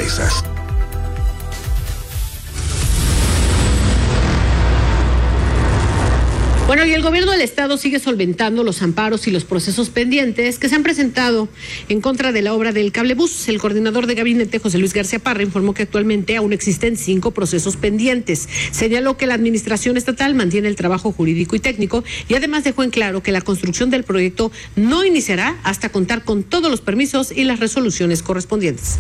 empresas. Bueno, y el gobierno del estado sigue solventando los amparos y los procesos pendientes que se han presentado en contra de la obra del cablebús. El coordinador de gabinete, José Luis García Parra, informó que actualmente aún existen 5 procesos pendientes. Señaló que la administración estatal mantiene el trabajo jurídico y técnico y además dejó en claro que la construcción del proyecto no iniciará hasta contar con todos los permisos y las resoluciones correspondientes.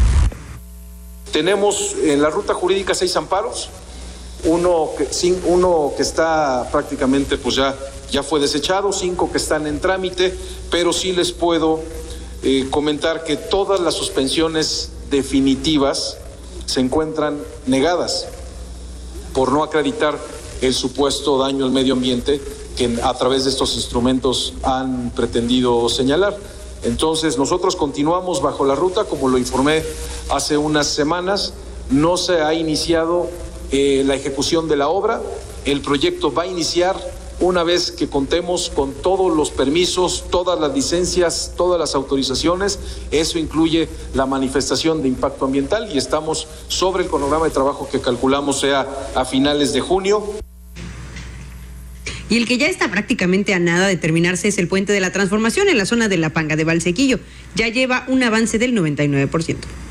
Tenemos en la ruta jurídica 6 amparos. Uno que está prácticamente pues ya fue desechado, 5 que están en trámite, pero sí les puedo comentar que todas las suspensiones definitivas se encuentran negadas por no acreditar el supuesto daño al medio ambiente que a través de estos instrumentos han pretendido señalar. Entonces nosotros continuamos bajo la ruta, como lo informé hace unas semanas, no se ha iniciado la ejecución de la obra. El proyecto va a iniciar una vez que contemos con todos los permisos, todas las licencias, todas las autorizaciones. Eso incluye la manifestación de impacto ambiental y estamos sobre el cronograma de trabajo que calculamos sea a finales de junio. Y el que ya está prácticamente a nada de terminarse es el puente de la Transformación en la zona de La Panga de Valsequillo. Ya lleva un avance del 99%.